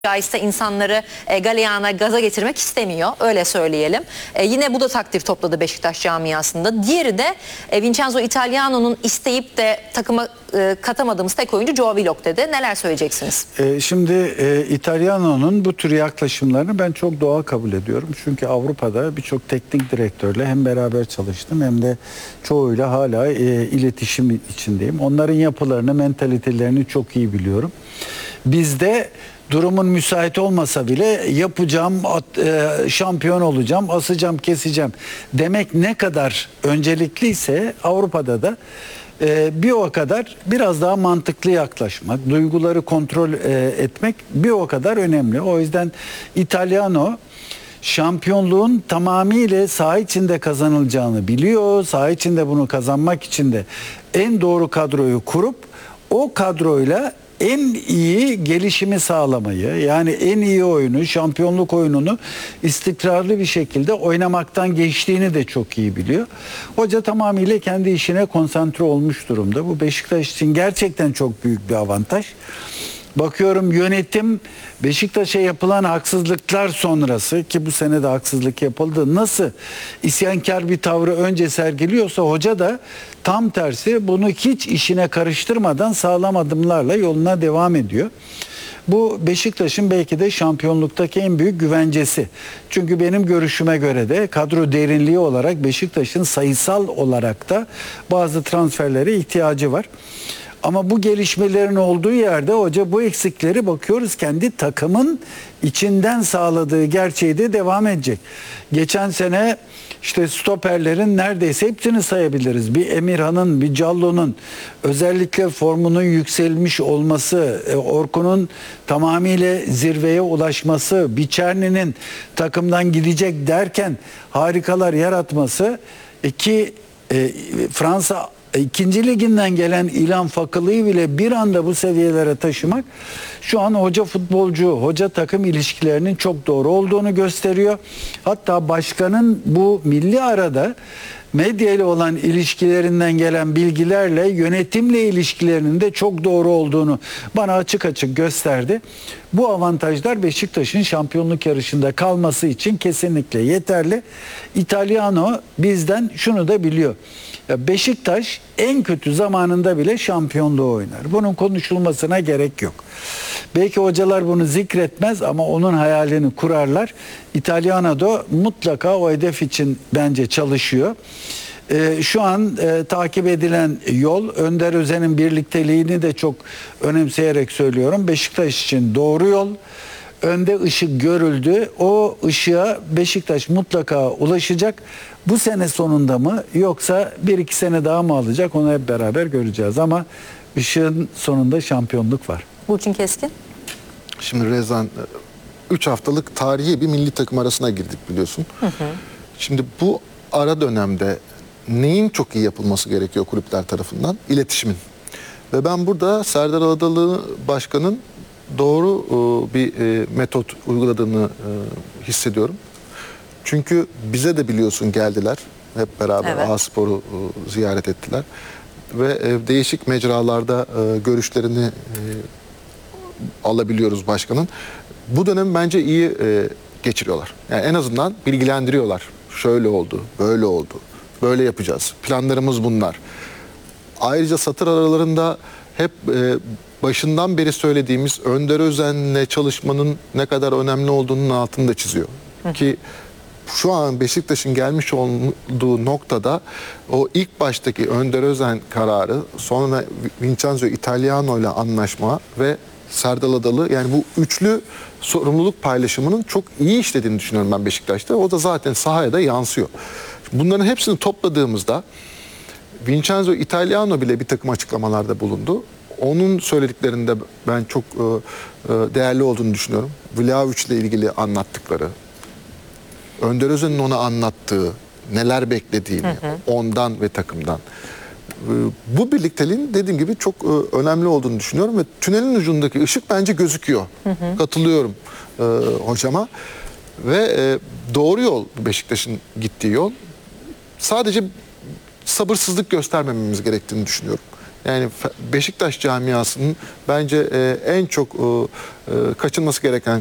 caizse insanları galeyana, gaza getirmek istemiyor. Öyle söyleyelim. Yine bu da takdir topladı Beşiktaş camiasında. Diğeri de Vincenzo Italiano'nun isteyip de takıma katamadığımız tek oyuncu Joao Willock dedi. Neler söyleyeceksiniz? Şimdi Italiano'nun bu tür yaklaşımlarını ben çok doğal kabul ediyorum. Çünkü Avrupa'da birçok teknik direktörle hem beraber çalıştım hem de çoğuyla hala iletişim içindeyim. Onların yapılarını, mentalitelerini çok iyi biliyorum. Bizde durumun müsait olmasa bile yapacağım, şampiyon olacağım, asacağım, keseceğim demek ne kadar öncelikliyse Avrupa'da da bir o kadar biraz daha mantıklı yaklaşmak, duyguları kontrol etmek bir o kadar önemli. O yüzden Italiano şampiyonluğun tamamıyla saha içinde kazanılacağını biliyor. Saha içinde bunu kazanmak için de en doğru kadroyu kurup o kadroyla en iyi gelişimi sağlamayı, yani en iyi oyunu, şampiyonluk oyununu istikrarlı bir şekilde oynamaktan geçtiğini de çok iyi biliyor. Hoca tamamıyla kendi işine konsantre olmuş durumda. Bu Beşiktaş için gerçekten çok büyük bir avantaj. Bakıyorum yönetim Beşiktaş'a yapılan haksızlıklar sonrası, ki bu sene de haksızlık yapıldı, nasıl isyankar bir tavrı önce sergiliyorsa hoca da tam tersi bunu hiç işine karıştırmadan sağlam adımlarla yoluna devam ediyor. Bu Beşiktaş'ın belki de şampiyonluktaki en büyük güvencesi. Çünkü benim görüşüme göre de kadro derinliği olarak Beşiktaş'ın sayısal olarak da bazı transferlere ihtiyacı var. Ama bu gelişmelerin olduğu yerde hoca bu eksikleri bakıyoruz kendi takımın içinden sağladığı gerçeği de devam edecek. Geçen sene işte stoperlerin neredeyse hepsini sayabiliriz. Bir Emirhan'ın, bir Callo'nun özellikle formunun yükselmiş olması, Orkun'un tamamıyla zirveye ulaşması, Biçerni'nin takımdan gidecek derken harikalar yaratması ki Fransa 2. liginden gelen İlhan Fakılı'yı bile bir anda bu seviyelere taşımak şu an hoca futbolcu, hoca takım ilişkilerinin çok doğru olduğunu gösteriyor. Hatta başkanın bu milli arada medya ile olan ilişkilerinden gelen bilgilerle yönetimle ilişkilerinin de çok doğru olduğunu bana açık açık gösterdi. Bu avantajlar Beşiktaş'ın şampiyonluk yarışında kalması için kesinlikle yeterli. Italiano bizden şunu da biliyor. Beşiktaş en kötü zamanında bile şampiyonluğu oynar. Bunun konuşulmasına gerek yok. Belki hocalar bunu zikretmez ama onun hayalini kurarlar. Italiano da mutlaka o hedef için bence çalışıyor. Şu an takip edilen yol, Önder Özen'in birlikteliğini de çok önemseyerek söylüyorum. Beşiktaş için doğru yol. Önde ışık görüldü. O ışığa Beşiktaş mutlaka ulaşacak. Bu sene sonunda mı yoksa 1-2 sene daha mı alacak onu hep beraber göreceğiz. Ama ışığın sonunda şampiyonluk var. Burçin Keskin. Şimdi Rezan 3 haftalık tarihi bir milli takım arasına girdik biliyorsun. Şimdi bu ara dönemde neyin çok iyi yapılması gerekiyor kulüpler tarafından? İletişimin. Ve ben burada Serdar Adalı Başkan'ın doğru bir metot uyguladığını hissediyorum. Çünkü bize de biliyorsun geldiler. Hep beraber evet. A-Spor'u ziyaret ettiler. Ve değişik mecralarda görüşlerini alabiliyoruz başkanın. Bu dönemi bence iyi geçiriyorlar. Yani en azından bilgilendiriyorlar. Şöyle oldu, böyle oldu, böyle yapacağız. Planlarımız bunlar. Ayrıca satır aralarında hep başından beri söylediğimiz Önder Özen'le çalışmanın ne kadar önemli olduğunun altını da çiziyor. Ki şu an Beşiktaş'ın gelmiş olduğu noktada o ilk baştaki Önder Özen kararı, sonra Vincenzo Italiano ile anlaşma ve Serdar Adalı, yani bu üçlü sorumluluk paylaşımının çok iyi işlediğini düşünüyorum ben Beşiktaş'ta. O da zaten sahaya da yansıyor. Bunların hepsini topladığımızda Vincenzo Italiano bile bir takım açıklamalarda bulundu. Onun söylediklerinde ben çok değerli olduğunu düşünüyorum. Vlahovic ile ilgili anlattıkları, Önder Özen'in ona anlattığı, neler beklediğini ondan ve takımdan. Bu birlikteliğin dediğim gibi çok önemli olduğunu düşünüyorum ve tünelin ucundaki ışık bence gözüküyor. Katılıyorum hocama ve doğru yol Beşiktaş'ın gittiği yol. Sadece sabırsızlık göstermememiz gerektiğini düşünüyorum. Yani Beşiktaş camiasının bence en çok kaçınması gereken